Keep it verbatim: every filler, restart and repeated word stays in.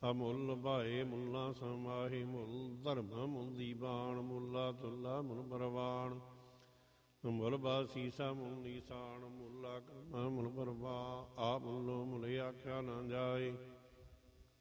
ਅਮੁੱਲ ਭਾਏ ਮੁੱਲਾ ਸਮਾਹੀ ਮੁੱਲ ਧਰਮ ਮੁੱਲ ਦੀਵਾਨ ਮੁੱਲਾ ਤੁੱਲਾ ਮੁੱਲ ਪਰਵਾਨ ਮੁੱਲ ਬਾ ਸੀਸਾ ਮੁੱਲ ਨੀਸਾਨ ਮੁੱਲਾ ਕਰਮਾ ਮੁੱਲ